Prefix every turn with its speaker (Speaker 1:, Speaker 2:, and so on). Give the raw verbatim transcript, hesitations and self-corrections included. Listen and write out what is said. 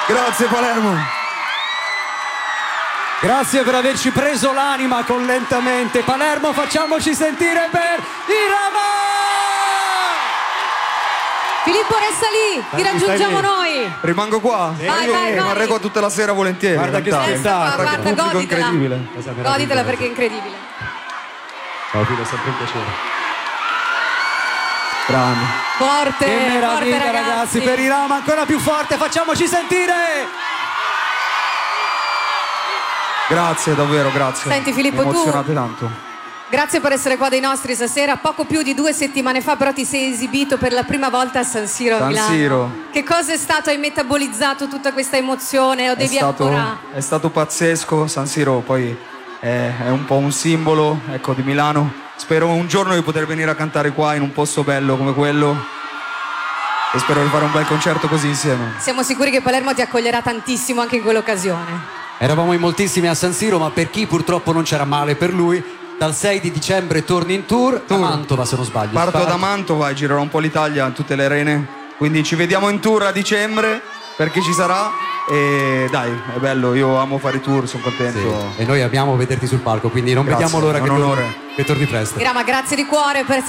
Speaker 1: Grazie Palermo.
Speaker 2: Grazie per averci preso l'anima con Lentamente. Palermo, facciamoci sentire per Irama!
Speaker 3: Filippo resta lì, ti raggiungiamo noi.
Speaker 1: Rimango qua?
Speaker 3: Vai, vai, vai.
Speaker 1: Rimarrei qua tutta la sera volentieri.
Speaker 2: Guarda che
Speaker 1: cantate.
Speaker 2: spettacolo.
Speaker 3: Guarda,
Speaker 1: Guarda che pubblico
Speaker 3: goditela.
Speaker 1: incredibile.
Speaker 3: Goditela perché è incredibile.
Speaker 2: Ciao Filo, è sempre un piacere.
Speaker 1: Grande.
Speaker 3: Forte,
Speaker 2: Che
Speaker 3: forte
Speaker 2: meraviglia
Speaker 3: ragazzi.
Speaker 2: ragazzi, per Irama ancora più forte, facciamoci sentire!
Speaker 1: Grazie, davvero, grazie.
Speaker 3: Senti, Filippo,
Speaker 1: Mi
Speaker 3: tu-
Speaker 1: emozionate tanto.
Speaker 3: Grazie per essere qua dei nostri stasera. Poco più di due settimane fa però ti sei esibito per la prima volta a San Siro a
Speaker 1: San
Speaker 3: Milano.
Speaker 1: Siro.
Speaker 3: Che cosa è stato? Hai metabolizzato tutta questa emozione o
Speaker 1: È
Speaker 3: devi
Speaker 1: stato,
Speaker 3: ancora?
Speaker 1: è stato pazzesco. San Siro poi è, è un po' un simbolo, ecco, di Milano. Spero un giorno di poter venire a cantare qua in un posto bello come quello e spero di fare un bel concerto così insieme.
Speaker 3: Siamo sicuri che Palermo ti accoglierà tantissimo anche in quell'occasione.
Speaker 2: Eravamo in moltissimi a San Siro, ma per chi purtroppo non c'era male per lui, dal sei di dicembre torni in tour, a Mantova se non sbaglio.
Speaker 1: Parto
Speaker 2: Spara-
Speaker 1: da Mantova e girerò un po' l'Italia, tutte le arene, quindi ci vediamo in tour a dicembre per chi ci sarà e dai, è bello, io amo fare i tour, sono contento.
Speaker 2: Sì, e noi amiamo vederti sul palco, quindi non
Speaker 1: Grazie,
Speaker 2: vediamo l'ora
Speaker 1: è
Speaker 2: che
Speaker 1: un
Speaker 2: torni,
Speaker 1: onore.
Speaker 2: che torni presto.
Speaker 3: Irama, grazie di cuore per essere